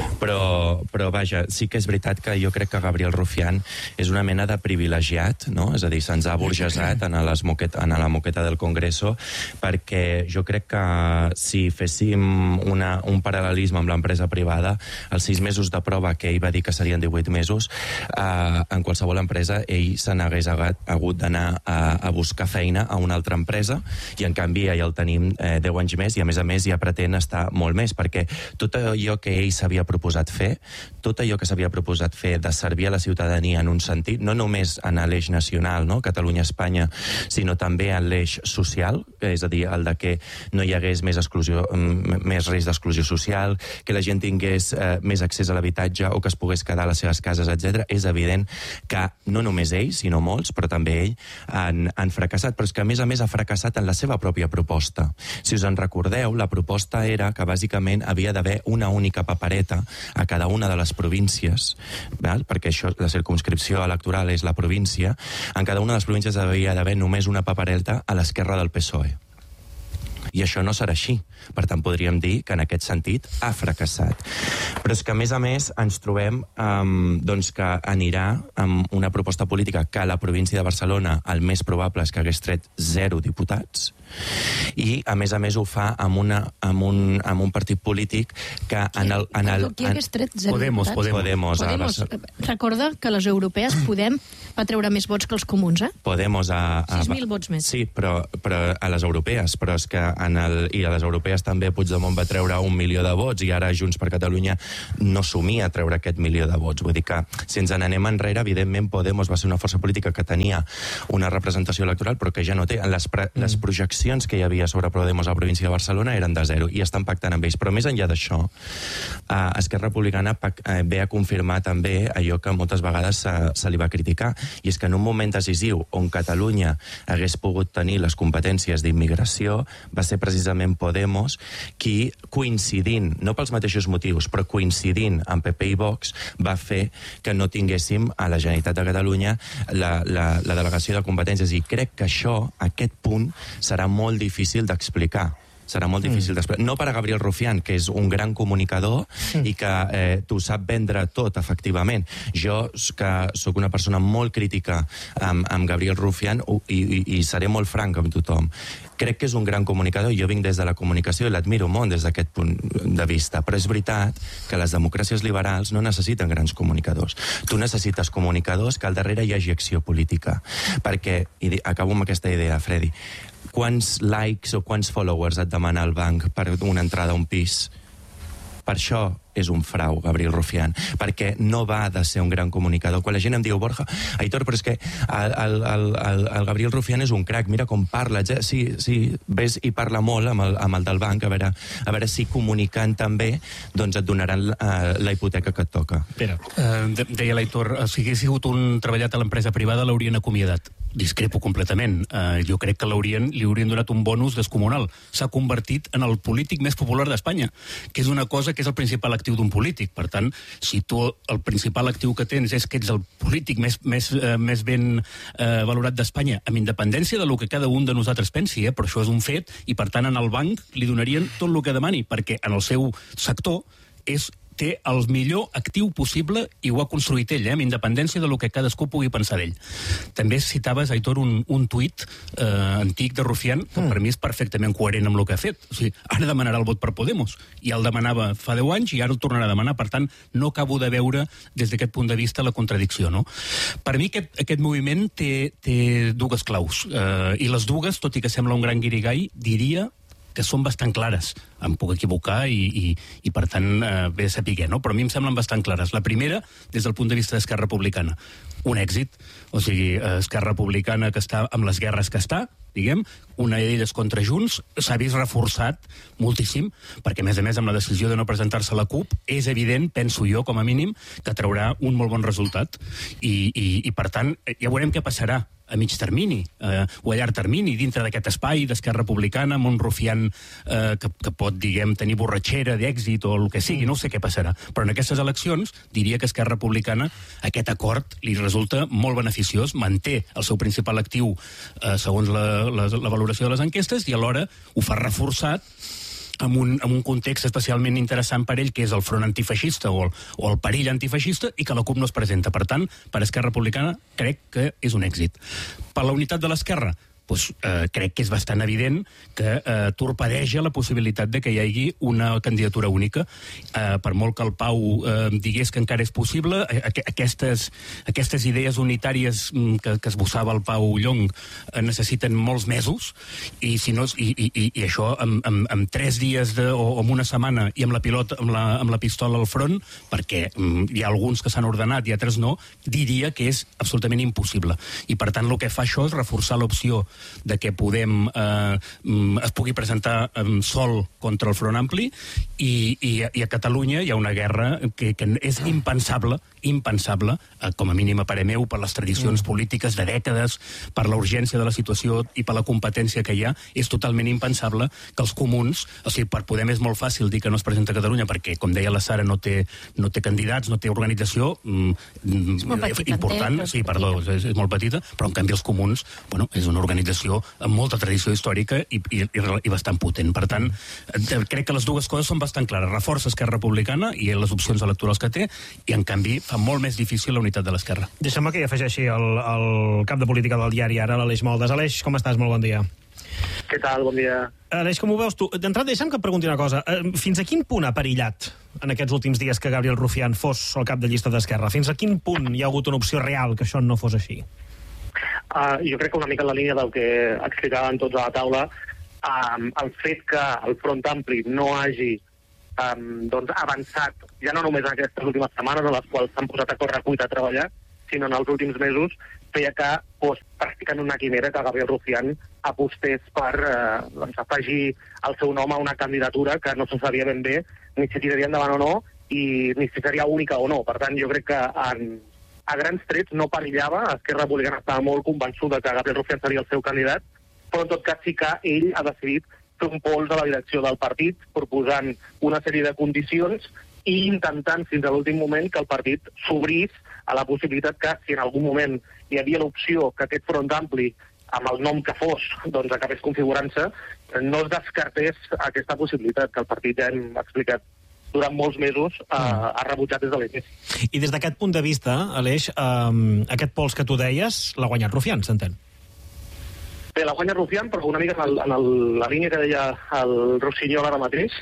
Però, però vaja, sí que és veritat que jo crec que Gabriel Rufián és una mena de privilegiat, no? És a dir, se'ns ha burgesat en, les moquet, en la moqueta del Congreso, perquè jo crec que si féssim una, un paral·lelisme amb l'empresa privada, els sis mesos de prova que ell va dir que serien divuit mesos, eh, en qualsevol empresa ell se n'hagués hagut d'anar a, a buscar feina a una altra empresa, i en canvi ja el tenim eh, deu anys més, i a més a més ja pretén estar molt més, perquè tot allò que ell s'havia proposat fer, tot allò que s'havia proposat fer de servir a la ciutadania en un sentit, no només en l'eix nacional, no? Catalunya-Espanya, sinó també en l'eix social, és a dir, el de que no hi hagués més, exclusió, més risc d'exclusió social, que la gent tingués eh, més accés a l'habitatge o que es pogués quedar a les seves cases, etcètera. És evident que no només ell, sinó molts, però també ell, han, han fracassat, però és que a més a més ha fracassat en la seva pròpia proposta. Si us en recordeu, la proposta era que bàsicament havia d'haver una única papereta a cada una de les províncies, val? Perquè això, la circumscripció electoral és la província, en cada una de les províncies havia d'haver només una papereta a l'esquerra del P S O E. I això no serà així. Per tant, podríem dir que en aquest sentit ha fracassat. Però és que, a més a més, ens trobem um, doncs que anirà amb una proposta política que a la província de Barcelona el més probable és que hagués tret zero diputats, i, a més a més, ho fa amb, una, amb, un, amb un partit polític que en el... En el Qui hagués tret zero Podemos, diputats? Podemos. Podemos. Podemos. Recorda que les europees Podem va treure més vots que els comuns, eh? Podemos a... a sis mil vots més. Sí, però, però a les europees, però és que en el, i a les europees també Puigdemont va treure un milió de vots i ara Junts per Catalunya no somia treure aquest milió de vots. Vull dir que, si ens n'anem enrere, evidentment Podemos va ser una força política que tenia una representació electoral, però que ja no té. Les, pre, mm. les projeccions que hi havia sobre Podemos a la província de Barcelona eren de zero i estan pactant amb ells. Però més enllà d'això, eh, Esquerra Republicana eh, ve a confirmar també allò que moltes vegades se, se li va criticar, i és que en un moment decisiu on Catalunya hagués pogut tenir les competències d'immigració, va ser precisament Podemos qui, coincidint, no pels mateixos motius, però coincidint amb P P i Vox, va fer que no tinguéssim a la Generalitat de Catalunya la, la, la delegació de competències, i crec que això, aquest punt, serà molt difícil d'explicar. Serà molt difícil mm. d'explicar. No per a Gabriel Rufián, que és un gran comunicador mm. i que eh, t'ho sap vendre tot, efectivament. Jo, que sóc una persona molt crítica amb, amb Gabriel Rufián, i, i, i seré molt franc amb tothom. Crec que és un gran comunicador, i jo vinc des de la comunicació i l'admiro molt des d'aquest punt de vista, però és veritat que les democràcies liberals no necessiten grans comunicadors. Tu necessites comunicadors que al darrere hi hagi acció política. Perquè, i acabo amb aquesta idea, Freddy, quants likes o quants followers et demana el banc per una entrada a un pis? Per això és un frau, Gabriel Rufián, perquè no va de ser un gran comunicador. Quan la gent em diu, Borja, Aitor, però és que el, el, el, el Gabriel Rufián és un crac, mira com parla. Sí, sí, ves i parla molt amb el, amb el del banc, a veure, a veure si comunicant també doncs et donaran uh, la hipoteca que et toca. Pere, uh, deia l'Aitor, si hagués sigut un treballat a l'empresa privada l'haurien acomiadat. Discrepo completament. Uh, jo crec que l'haurien, li haurien donat un bonus descomunal. S'ha convertit en el polític més popular d'Espanya, que és una cosa que és el principal actiu d'un polític. Per tant, si tu el principal actiu que tens és que ets el polític més, més, uh, més ben uh, valorat d'Espanya, amb independència de lo que cada un de nosaltres pensi, eh? Però això és un fet, i per tant en el banc li donarien tot el que demani, perquè en el seu sector és té el millor actiu possible i ho ha construït ell, eh, amb independència de lo que cadascú pugui pensar d'ell. També citaves, Aitor, un, un tuit eh, antic de Rufián, que mm. per mi és perfectament coherent amb el que ha fet. O sigui, ara demanarà el vot per Podemos, i el demanava fa deu anys i ara el tornarà a demanar. Per tant, no acabo de veure des d'aquest punt de vista la contradicció, no? Per mi aquest, aquest moviment té, té dues claus, eh, i les dues, tot i que sembla un gran guirigall, diria que són bastant clares. Em puc equivocar i, i, i per tant, eh, bé saber, no? Però a mi em semblen bastant clares. La primera, des del punt de vista d'Esquerra Republicana. Un èxit. O sigui, Esquerra Republicana, que està amb les guerres que està, diguem, una d'elles contra Junts, s'ha vist reforçat moltíssim, perquè, a més a més, amb la decisió de no presentar-se a la CUP, és evident, penso jo, com a mínim, que traurà un molt bon resultat. I, i, i per tant, ja veurem què passarà a mig termini, eh, o a llarg termini, dintre d'aquest espai d'Esquerra Republicana, amb un Rufián eh, que, que pot, diguem, tenir borratxera d'èxit o el que sigui, no sé què passarà. Però en aquestes eleccions diria que Esquerra Republicana, aquest acord li resulta molt beneficiós, manté el seu principal actiu eh, segons la, la, la valoració de les enquestes, i alhora ho fa reforçat amb un, amb un context especialment interessant per ell, que és el front antifeixista o el, o el perill antifeixista, i que la CUP no es presenta. Per tant, per Esquerra Republicana crec que és un èxit. Per la unitat de l'esquerra, doncs, eh, crec que és bastant evident que eh, torpedeja la possibilitat de que hi hagi una candidatura única. Eh, per molt que el Pau eh, digués que encara és possible, eh, aquestes, aquestes idees unitàries que, que esbossava el Pau Llong eh, necessiten molts mesos, i si no, i, i, i això amb, amb, amb tres dies de, o amb una setmana i amb la pilota, amb la, amb la pistola al front, perquè mm, hi ha alguns que s'han ordenat i altres no, diria que és absolutament impossible. I per tant el que fa això és reforçar l'opció de que Podem eh, es pugui presentar eh, sol contra el Front Ampli, i, i, i a Catalunya hi ha una guerra que, que és impensable, impensable, eh, com a mínim a parer meu, per les tradicions polítiques de dècades, per la urgència de la situació i per la competència que hi ha, és totalment impensable que els comuns, o sigui, per Podem és molt fàcil dir que no es presenta a Catalunya perquè, com deia la Sara, no té, no té candidats, no té organització mm, és molt petita, important, té, sí, perdó, és, és molt petita, però en canvi els comuns, bueno, és una organització organització amb molta tradició històrica i, i, i bastant potent. Per tant, crec que les dues coses són bastant clares. Reforça Esquerra Republicana i les opcions electorals que té, i en canvi fa molt més difícil la unitat de l'esquerra. Deixa'm que hi afegeixi el, el cap de política del diari Ara, l'Aleix Moldes. Aleix, com estàs? Molt bon dia. Què tal? Bon dia. Aleix, com ho veus tu? D'entrada, deixa'm que et pregunti una cosa. Fins a quin punt ha perillat en aquests últims dies que Gabriel Rufián fos el cap de llista d'Esquerra? Fins a quin punt hi ha hagut una opció real que això no fos així? Uh, jo crec que una mica en la línia del que explicaven tots a la taula, um, el fet que el Front Ampli no hagi um, doncs, avançat, ja no només en aquestes últimes setmanes en les quals s'han posat a córrer cuita a treballar, sinó en els últims mesos, feia que fos pràcticament una quimera que Gabriel Rufián apostés per eh, doncs, afegir el seu nom a una candidatura que no se sabia ben bé ni si tiraria endavant o no i ni si seria única o no. Per tant, jo crec que en, a grans trets no perillava. Esquerra Republicana estava molt convençuda que Gabriel Rufián seria el seu candidat, però en tot cas sí que ell ha decidit fer un pols a la direcció del partit, proposant una sèrie de condicions i intentant fins a l'últim moment que el partit s'obrís a la possibilitat que, si en algun moment hi havia l'opció que aquest Front Ampli, amb el nom que fos, doncs acabés configurant-se, no es descartés aquesta possibilitat que el partit, ja hem explicat durant molts mesos, eh, ha rebutjat des de l'inici. I des d'aquest punt de vista, Aleix, eh, aquest pols que tu deies l'ha guanyat Rufián, s'entén? Bé, la guanya Rufián, però una mica en, el, en el, la línia que deia el Rossinyol ara mateix,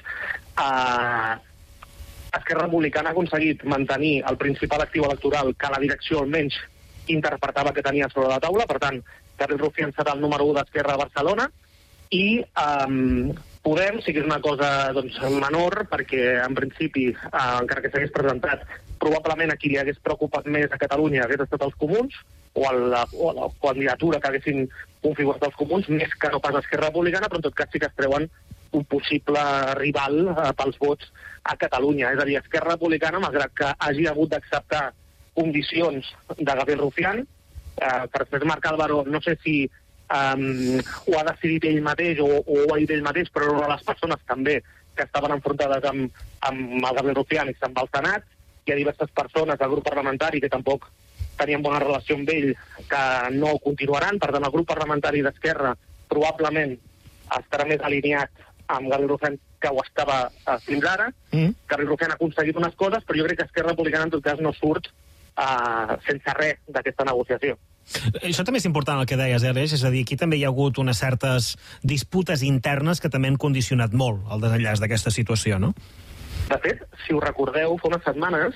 eh, Esquerra Republicana ha aconseguit mantenir el principal actiu electoral que la direcció almenys interpretava que tenia sobre la taula. Per tant, Gabriel Rufián serà el número u d'Esquerra a Barcelona i um, Podem sí que és una cosa doncs, menor, perquè en principi, eh, encara que s'hagués presentat, probablement a qui li hagués preocupat més a Catalunya hagués estat els comuns, o a la, o a la candidatura que haguessin configurat els comuns, més que no pas Esquerra Republicana, però en tot cas sí que es treuen un possible rival eh, pels vots a Catalunya. És a dir, Esquerra Republicana, malgrat que hagi hagut d'acceptar condicions de Gabriel Rufián, eh, per després Marc Álvaro, no sé si um, ho ha decidit ell mateix o, o ho ha dit ell mateix, però una de les persones també que estaven enfrontades amb, amb el Gabriel Rufián i se'n va al Senat. Hi ha diverses persones del grup parlamentari que tampoc tenien bona relació amb ell, que no continuaran. Per tant, el grup parlamentari d'Esquerra probablement estarà més alineat amb Gabriel Rufián que ho estava uh, fins ara. Mm. Gabriel Rufián ha aconseguit unes coses, però jo crec que Esquerra Republicana en tot cas no surt uh, sense res d'aquesta negociació. Això també és important el que deies, Aleix, és a dir, aquí també hi ha hagut unes certes disputes internes que també han condicionat molt el desenllaç d'aquesta situació, no? De fet, si ho recordeu, fa unes setmanes,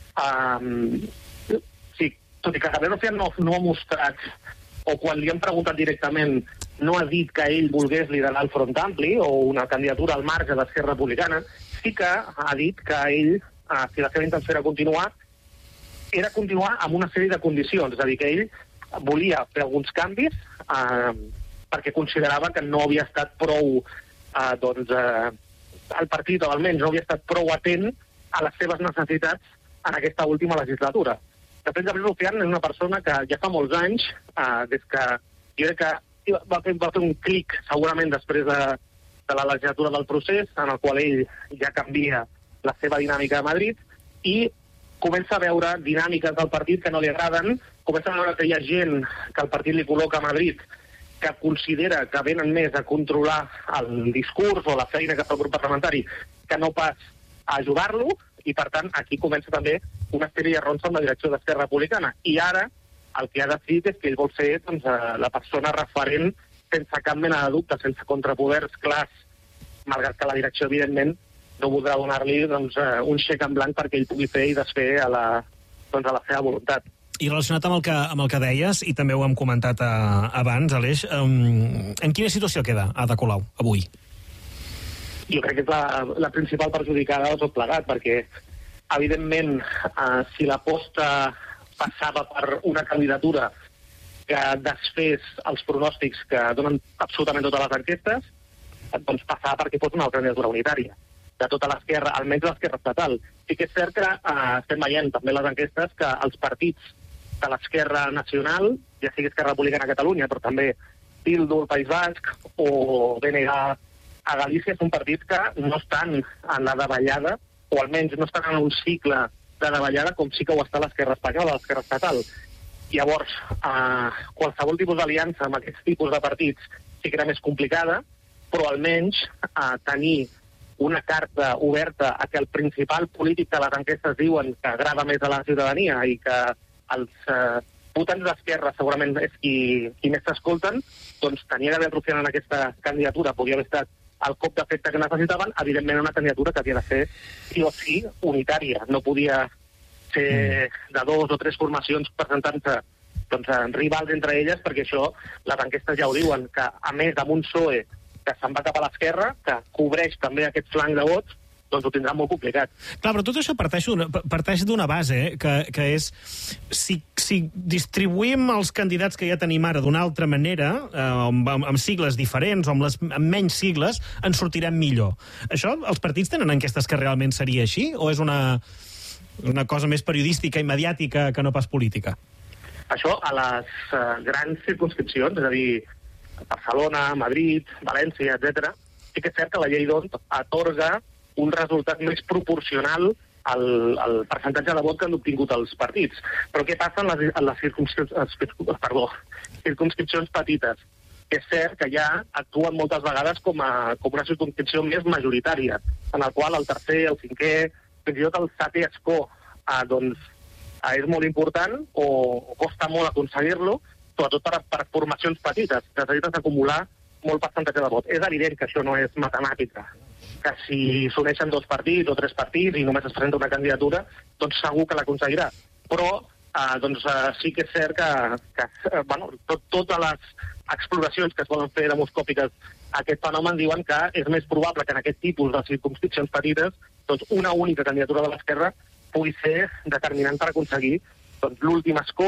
um, sí, tot i que Gabriel Rufián no, no ha mostrat, o quan li han preguntat directament, no ha dit que ell volgués liderar el Front Ampli o una candidatura al marge d'Esquerra Republicana, sí que ha dit que ell, uh, si la seva intenció era continuar, era continuar amb una sèrie de condicions, és a dir, que ell volia fer alguns canvis eh, perquè considerava que no havia estat prou, eh, doncs, eh, el partit, o almenys no havia estat prou atent a les seves necessitats en aquesta última legislatura. De fet, Gabriel Rufián és una persona que ja fa molts anys, eh, des que jo crec que va fer, va fer un clic segurament després de, de la legislatura del procés, en el qual ell ja canvia la seva dinàmica a Madrid, i comença a veure dinàmiques del partit que no li agraden, comença a veure que hi ha gent que el partit li col·loca a Madrid que considera que venen més a controlar el discurs o la feina que fa el grup parlamentari que no pas a ajudar-lo, i per tant aquí comença també una sèrie de ronds amb la direcció d'Esquerra Republicana. I ara el que ha decidit és que ell vol ser doncs, la persona referent sense cap mena de dubte, sense contrapoders clars, malgrat que la direcció, evidentment, no voldrà donar-li doncs, un xec en blanc perquè ell pugui fer i desfer a la, doncs, a la seva voluntat. I relacionat amb el que, amb el que deies, i també ho hem comentat a, abans, Aleix, um, en quina situació queda Ada Colau avui? Jo crec que és la, la principal perjudicada de tot plegat, perquè, evidentment, eh, si l'aposta passava per una candidatura que desfés els pronòstics que donen absolutament totes les enquestes, doncs passava perquè fos una candidatura unitària de tota l'esquerra, almenys l'esquerra estatal. Sí que és cert que eh, estem veient també les enquestes que els partits de l'esquerra nacional, ja sigui Esquerra Republicana a Catalunya, però també Bildu al País Basc o B N G a Galícia, són partits que no estan en la davallada, o almenys no estan en un cicle de davallada com sí que ho està l'esquerra espanyola, l'esquerra estatal. Llavors, eh, qualsevol tipus d'aliança amb aquests tipus de partits sí que era més complicada, però almenys eh, tenir una carta oberta a que el principal polític de les enquestes diuen que agrada més a la ciutadania i que els eh, votants d'esquerra segurament és qui, qui més s'escolten, doncs tenir Gabriel Rufián en aquesta candidatura podria haver estat el cop d'efecte que necessitaven, evidentment una candidatura que havia de ser sí o sí unitària. No podia ser de dos o tres formacions presentant-se doncs, rivals entre elles, perquè això les enquestes ja ho diuen, que a més amb un P S O E que se'n va cap a l'esquerra, que cobreix també aquest flanc de vots, doncs ho tindrà molt complicat. Clar, però tot això parteix d'una, parteix d'una base, eh, que, que és si, si distribuïm els candidats que ja tenim ara d'una altra manera, eh, amb, amb sigles diferents o amb, les, amb menys sigles, ens sortirem millor. Això, els partits tenen enquestes que realment seria així? O és una, una cosa més periodística i mediàtica que no pas política? Això a les uh, grans circumscripcions, és a dir, Barcelona, Madrid, València, etcètera, sí que és cert que la llei d'Hondt atorga un resultat més proporcional al, al percentatge de vot que han obtingut els partits. Però què passa en les, en les circumscripcions, perdó, circumscripcions petites? És cert que ja actuen moltes vegades com, a, com una circumscripció més majoritària, en el qual el tercer, el cinquè, fins i tot el setè escó, eh, doncs, eh, és molt important o, o costa molt aconseguir-lo, sobretot per, per formacions petites. Necessites acumular molt percentatge de vot. És evident que això no és matemàtica, que si s'uneixen dos partits o tres partits i només es presenta una candidatura, doncs segur que l'aconseguirà. Però eh, doncs, eh, sí que és cert que, que eh, bueno, tot, totes les exploracions que es poden fer demoscòpiques a aquest fenomen diuen que és més probable que en aquest tipus de circumscripcions petites doncs, una única candidatura de l'esquerra pugui ser determinant per aconseguir doncs, l'últim escó,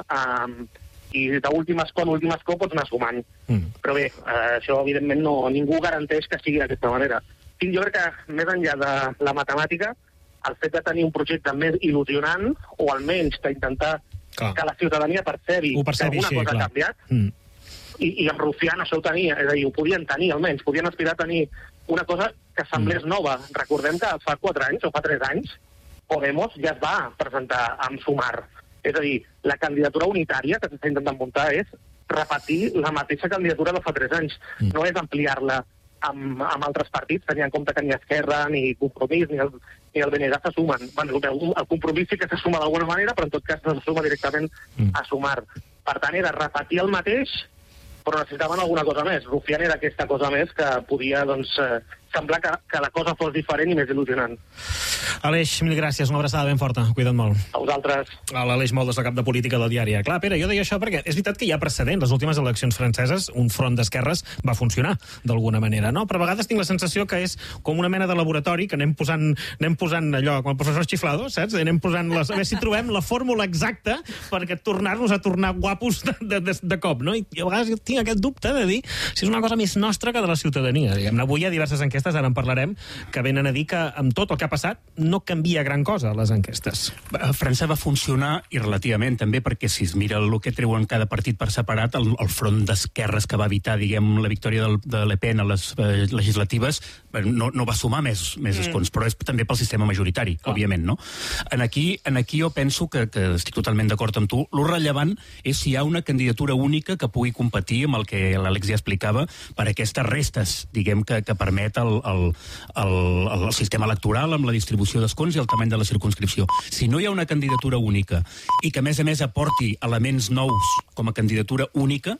eh, i d'últim escó en últim escó pots anar sumant. Mm. Però bé, eh, això evidentment no, ningú garanteix que sigui d'aquesta manera. I jo crec que més enllà de la matemàtica, el fet de tenir un projecte més il·lusionant, o almenys d'intentar que la ciutadania percebi, percebi que alguna sí, cosa clar. ha canviat, mm. i, i amb Rufián això ho tenia, és a dir, ho podien tenir almenys, podien aspirar a tenir una cosa que semblés mm. nova. Recordem que fa quatre anys o fa tres anys Podemos ja es va presentar amb Sumar. És a dir, la candidatura unitària que s'està intentant muntar és repetir la mateixa candidatura de fa tres anys. Mm. No és ampliar-la amb, amb altres partits, tenint en compte que ni Esquerra, ni Compromís, ni el, ni el B N G se sumen. Bueno, el Compromís sí que se suma d'alguna manera, però en tot cas no se suma directament mm. a Sumar. Per tant, era repetir el mateix, però necessitaven alguna cosa més. Rufián era aquesta cosa més que podia, doncs, eh, semblar que, que la cosa fos diferent i més il·lusionant. Aleix, mil gràcies, una abraçada ben forta, cuida't molt. A vosaltres. L'Aleix Moldes, el cap de política del diari. Clar, Pere, jo deia això perquè és veritat que hi ha precedent. Les últimes eleccions franceses, un front d'esquerres va funcionar d'alguna manera, no? Però a vegades tinc la sensació que és com una mena de laboratori que anem posant, anem posant allò, com el professor Chiflado, saps? Anem posant les, a veure si trobem la fórmula exacta perquè tornar-nos a tornar guapos de, de, de, de cop, no? I a vegades tinc aquest dubte de dir si és una cosa més nostra que de la ciutadania. Diguem-ne, avui hi ha diverses enquestes, ara en parlarem, que venen a dir que amb tot el que ha passat no canvia gran cosa a les enquestes. A França va funcionar, i relativament també, perquè si es mira el que treuen cada partit per separat, el, el front d'esquerres que va evitar, diguem, la victòria del, de Le Pen a les eh, legislatives, no, no va sumar més, més mm. escons, però és també pel sistema majoritari, oh. òbviament, no? En aquí, en aquí jo penso que, que estic totalment d'acord amb tu. Lo rellevant és si hi ha una candidatura única que pugui competir amb el que l'Àlex ja explicava per aquestes restes, diguem, que, que permet el, el, el, el sistema electoral amb la distribució d'escons i el tamany de la circumscripció. Si no hi ha una candidatura única i que, a més a més, aporti elements nous com a candidatura única,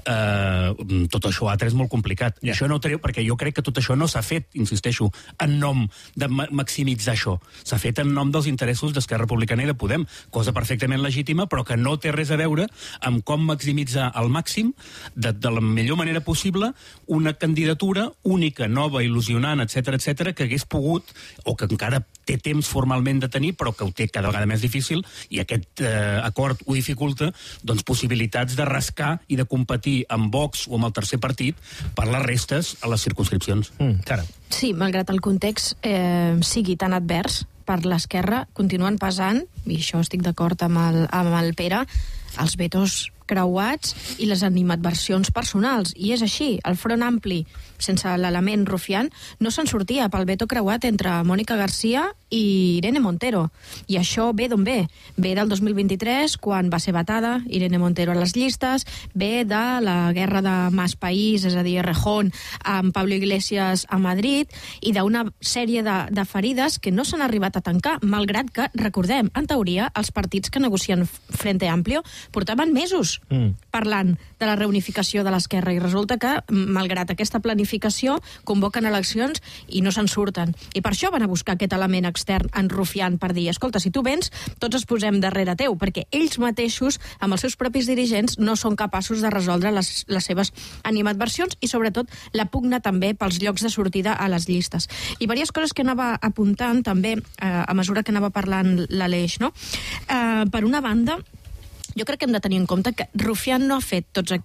eh, tot això altre és molt complicat. Yeah. Això no treu, perquè jo crec que tot això no s'ha fet, insisteixo, en nom de ma maximitzar això. S'ha fet en nom dels interessos d'Esquerra Republicana i de Podem, cosa perfectament legítima, però que no té res a veure amb com maximitzar al màxim, de, de la millor manera possible, una candidatura única, nova, il·lusionant, etcètera, etcètera, que hagués pogut, o que encara té temps formalment de tenir, però que ho té cada vegada més difícil, i aquest eh, acord ho dificulta, doncs possibilitats de rascar i de competir amb Vox o amb el tercer partit per les restes a les circumscripcions. Mm, cara. Sí, malgrat el context eh, sigui tan advers per l'esquerra, continuen pesant, i això estic d'acord amb, el, amb el Pere, els vetos creuats i les animadversions personals. I és així, el Front Ampli, sense l'element Rufián, no se'n sortia pel veto creuat entre Mònica Garcia i Irene Montero. I això ve d'on ve? Ve del dos mil vint-i-tres, quan va ser vetada Irene Montero a les llistes, ve de la guerra de Mas País, és a dir, Rejón, amb Pablo Iglesias a Madrid, i d'una sèrie de, de ferides que no s'han arribat a tancar, malgrat que, recordem, en teoria, els partits que negocien Frente Amplio portaven mesos mm. parlant de la reunificació de l'esquerra, i resulta que, malgrat aquesta planificació, convoquen eleccions i no se'n surten. I per això van a buscar aquest element extern en Rufián per dir, escolta, si tu vens, tots es posem darrere teu, perquè ells mateixos, amb els seus propis dirigents, no són capaços de resoldre les, les seves animadversions i, sobretot, la pugna també pels llocs de sortida a les llistes. I diverses coses que anava apuntant també eh, a mesura que anava parlant l'Aleix, no? Eh, per una banda, jo crec que hem de tenir en compte que Rufián no ha fet tots aquests